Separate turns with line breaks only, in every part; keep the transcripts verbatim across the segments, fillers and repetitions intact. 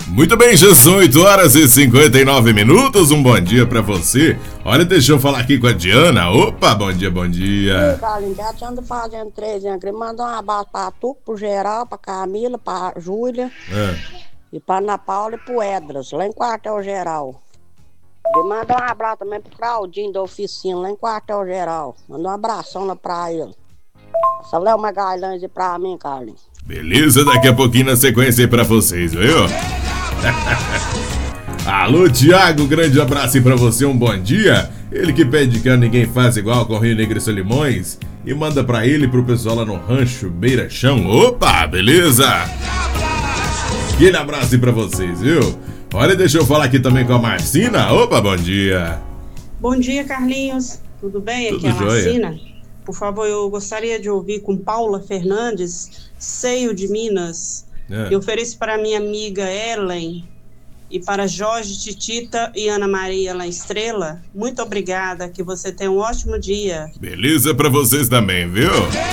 Muito bem, já são oito horas e cinquenta e nove minutos, um bom dia pra você. Olha, deixa eu falar aqui com a Diana. Opa, bom dia, bom dia.
Oi, Carlinhos, já te ando fazendo três anos. Manda um abraço pra tu, pro Geral, pra Camila, pra Júlia,
É.
e pra Ana Paula e pro Edras, lá em Quartel Geral. E manda um abraço também pro Claudinho da oficina, lá em Quartel Geral. Manda um abração lá pra ele. Essa Léo Magalhães e pra mim, Carlinhos.
Beleza, daqui a pouquinho na sequência aí pra vocês, viu? Alô, Thiago, grande abraço aí pra você, um bom dia. Ele que pede que ninguém faz igual com Rio Negro e Solimões e manda pra ele e pro pessoal lá no Rancho Beira Chão. Opa, beleza? Aquele abraço aí pra vocês, viu? Olha, deixa eu falar aqui também com a Marcina. Opa, bom dia.
Bom dia, Carlinhos. Tudo bem?
Tudo
Aqui é a
jóia.
Marcina. Por favor, eu gostaria de ouvir com Paula Fernandes, Seio de Minas.
É.
Eu ofereço para minha amiga Ellen e para Jorge, Titita e Ana Maria lá em Estrela. Muito obrigada, que você tenha um ótimo dia.
Beleza pra vocês também, viu?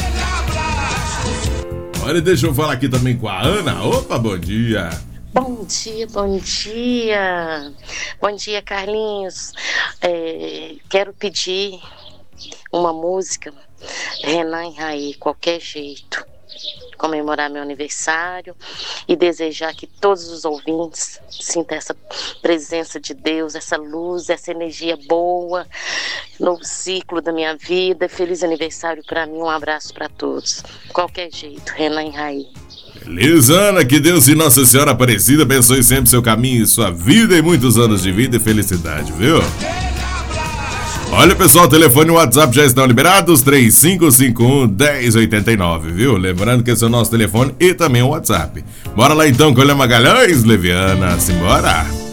Olha, deixa eu falar aqui também com a Ana. Opa, bom dia.
Bom dia, bom dia. Bom dia, Carlinhos. É, quero pedir uma música, Renan e Raí, qualquer jeito. Comemorar meu aniversário e desejar que todos os ouvintes sintam essa presença de Deus, essa luz, essa energia boa, novo ciclo da minha vida. Feliz aniversário para mim, um abraço para todos. Qualquer jeito, Renan e Raí.
Beleza, Ana, que Deus e Nossa Senhora Aparecida abençoe sempre seu caminho e sua vida e muitos anos de vida e felicidade, viu? Olha, pessoal, o telefone e o WhatsApp já estão liberados, três cinco cinco um, um zero oito nove, viu? Lembrando que esse é o nosso telefone e também o WhatsApp. Bora lá então com a Magalhães, Leviana, simbora!